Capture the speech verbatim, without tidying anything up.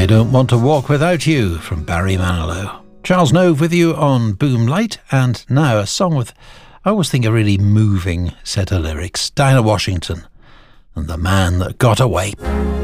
Don't Want to Walk Without You from Barry Manilow. Charles Nove with you on Boom Light, and now a song with, I always think, a really moving set of lyrics. Dinah Washington and The Man That Got Away.